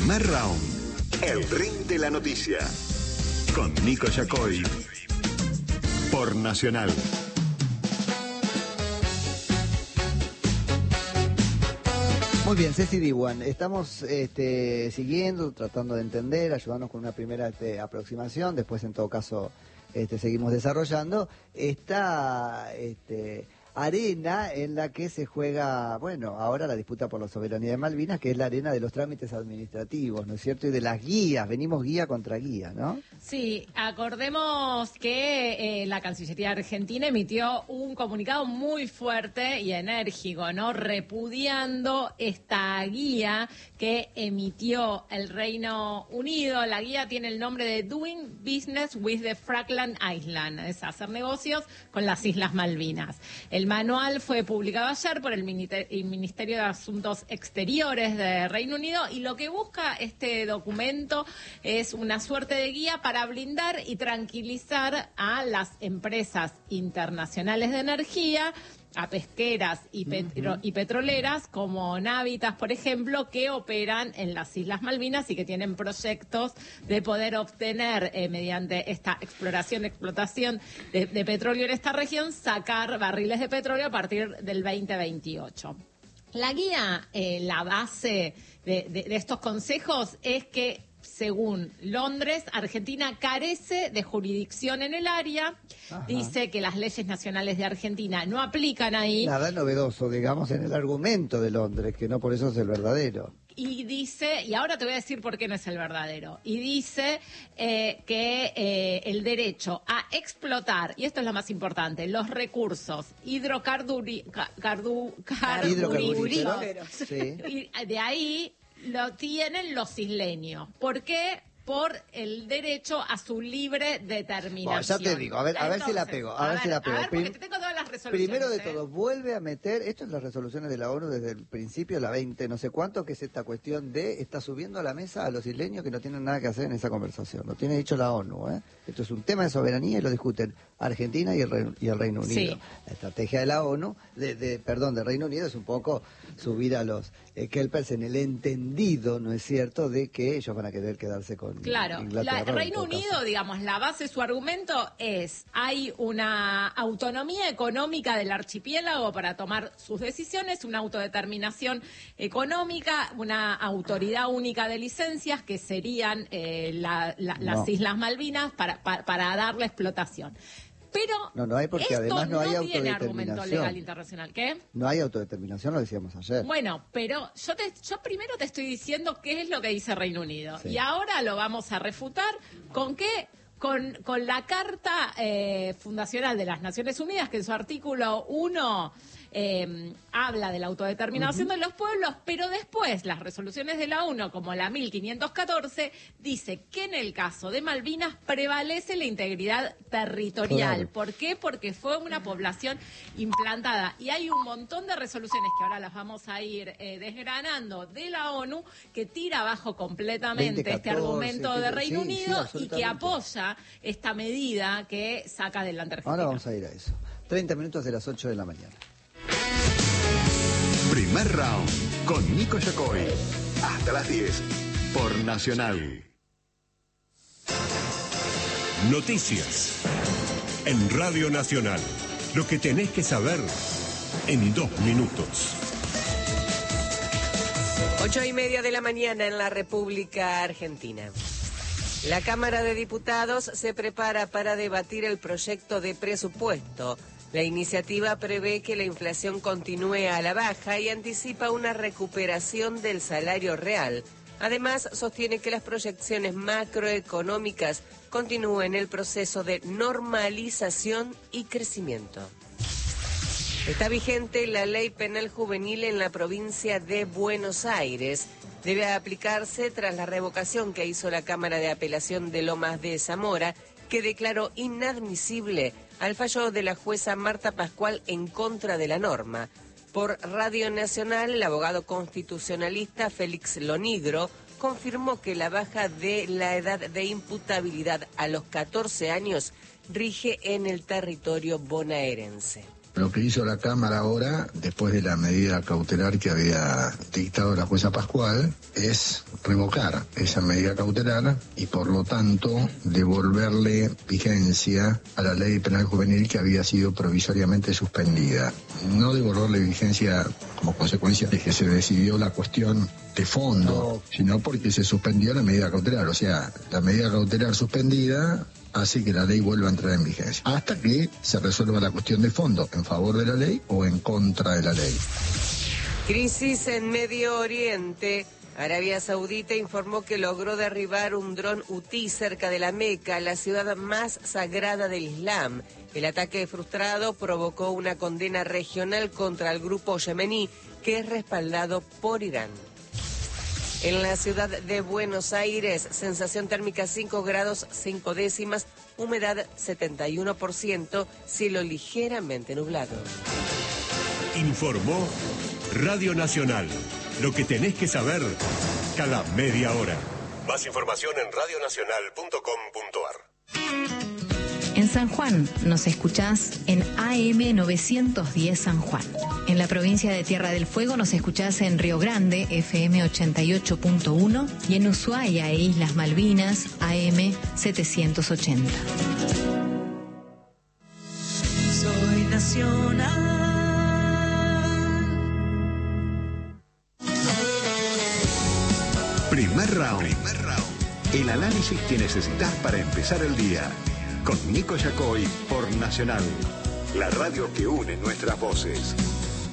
Primer round. El ring de la noticia. Con Nico Yacoy. Por Nacional. Muy bien, Ceci Diwan, estamos siguiendo, tratando de entender, ayudarnos con una primera aproximación, después en todo caso seguimos desarrollando esta arena en la que se juega, bueno, ahora la disputa por la soberanía de Malvinas, que es la arena de los trámites administrativos, ¿no es cierto? Y de las guías, venimos guía contra guía, ¿no? Sí, acordemos que la Cancillería Argentina emitió un comunicado muy fuerte y enérgico, ¿no? Repudiando esta guía que emitió el Reino Unido. La guía tiene el nombre de Doing Business with the Falkland Islands, es hacer negocios con las Islas Malvinas. El manual fue publicado ayer por el Ministerio de Asuntos Exteriores de Reino Unido y lo que busca este documento es una suerte de guía para blindar y tranquilizar a las empresas internacionales de energía, a pesqueras y petroleras como Navitas, por ejemplo, que operan en las Islas Malvinas y que tienen proyectos de poder obtener, mediante esta explotación de petróleo en esta región, sacar barriles de petróleo a partir del 2028. La guía, la base de estos consejos es que, según Londres, Argentina carece de jurisdicción en el área. Ajá. Dice que las leyes nacionales de Argentina no aplican ahí. Nada novedoso, digamos, en el argumento de Londres, que no por eso es el verdadero. Y dice, y ahora te voy a decir por qué no es el verdadero, y dice que el derecho a explotar, y esto es lo más importante, los recursos hidrocarburíferos, sí. Y de ahí lo tienen los isleños. ¿Por qué? Por el derecho a su libre determinación. Bueno, ya te digo, a ver si la pego. A ver, porque te tengo todas las resoluciones. Primero de todo, vuelve a meter, esto es las resoluciones de la ONU desde el principio, la 20, no sé cuánto, que es esta cuestión de, está subiendo a la mesa a los isleños que no tienen nada que hacer en esa conversación. Lo tiene dicho la ONU, ¿eh? Esto es un tema de soberanía y lo discuten Argentina y el Reino Unido. Sí. La estrategia de la ONU, del Reino Unido, es un poco subir a los kelpers en el entendido, ¿no es cierto?, de que ellos van a querer quedarse con Inglaterra. El Reino Unido, digamos, la base de su argumento es, hay una autonomía económica del archipiélago para tomar sus decisiones, una autodeterminación económica, una autoridad única de licencias, que serían las Islas Malvinas, para darle explotación. Pero no hay, porque además no hay tiene autodeterminación. argumento legal internacional. ¿Qué? No hay autodeterminación, lo decíamos ayer. Bueno, pero yo primero te estoy diciendo qué es lo que dice Reino Unido. Sí. Y ahora lo vamos a refutar. ¿Con qué? Con la Carta Fundacional de las Naciones Unidas, que en su artículo 1 habla de la autodeterminación de los pueblos, pero después las resoluciones de la ONU, como la 1514, dice que en el caso de Malvinas prevalece la integridad territorial. Claro. ¿Por qué? Porque fue una población implantada. Y hay un montón de resoluciones que ahora las vamos a ir desgranando de la ONU, que tira abajo completamente 2014, este argumento de Reino Unido y que absolutamente apoya esta medida que saca adelante Argentina. Ahora vamos a ir a eso. 30 minutos de las 8 de la mañana. Primer round. Con Nico Yacoy. Hasta las 10. Por Nacional. Noticias. En Radio Nacional. Lo que tenés que saber en 2 minutos. 8:30 de la mañana en la República Argentina. La Cámara de Diputados se prepara para debatir el proyecto de presupuesto. La iniciativa prevé que la inflación continúe a la baja y anticipa una recuperación del salario real. Además, sostiene que las proyecciones macroeconómicas continúen el proceso de normalización y crecimiento. Está vigente la ley penal juvenil en la provincia de Buenos Aires. Debe aplicarse tras la revocación que hizo la Cámara de Apelación de Lomas de Zamora, que declaró inadmisible al fallo de la jueza Marta Pascual en contra de la norma. Por Radio Nacional, el abogado constitucionalista Félix Lonigro confirmó que la baja de la edad de imputabilidad a los 14 años rige en el territorio bonaerense. Lo que hizo la Cámara ahora, después de la medida cautelar que había dictado la jueza Pascual, es revocar esa medida cautelar y por lo tanto devolverle vigencia a la ley penal juvenil que había sido provisoriamente suspendida. No devolverle vigencia como consecuencia de que se decidió la cuestión de fondo, sino porque se suspendió la medida cautelar. O sea, la medida cautelar suspendida hace que la ley vuelva a entrar en vigencia, hasta que se resuelva la cuestión de fondo, en favor de la ley o en contra de la ley. Crisis en Medio Oriente. Arabia Saudita informó que logró derribar un dron Houthi cerca de la Meca, la ciudad más sagrada del Islam. El ataque frustrado provocó una condena regional contra el grupo yemení, que es respaldado por Irán. En la ciudad de Buenos Aires, sensación térmica 5 grados 5 décimas, humedad 71%, cielo ligeramente nublado. Informó Radio Nacional. Lo que tenés que saber cada media hora. Más información en radionacional.com.ar. En San Juan nos escuchás en AM 910 San Juan. En la provincia de Tierra del Fuego nos escuchás en Río Grande, FM 88.1, y en Ushuaia e Islas Malvinas, AM 780. Soy nacional. Primer round. El análisis que necesitas para empezar el día. Con Nico Yacoy por Nacional, la radio que une nuestras voces.